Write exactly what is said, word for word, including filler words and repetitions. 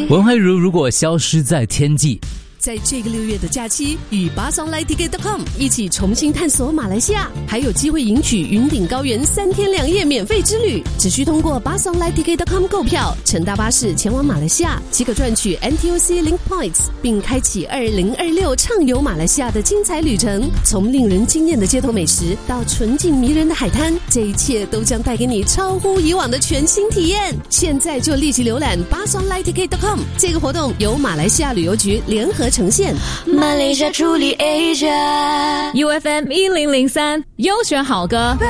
文慧茹如果消失在天际， 在这个六月的假期，与巴桑来 ticket dot com 一起重新探索马来西亚，还有机会赢取云顶高原三天两夜免费之旅。只需通过巴桑来 ticket dot com 购票，乘搭巴士前往马来西亚，即可赚取 N T U C Link Points， 并开启二零二六畅游马来西亚的精彩旅程。从令人惊艳的街头美食到纯净迷人的海滩，这一切都将带给你超乎以往的全新体验。现在就立即浏览巴桑来 ticket dot com， 这个活动由马来西亚旅游局联合呈现。 马来西亚处理 Asia U F M 一零零三优选好歌。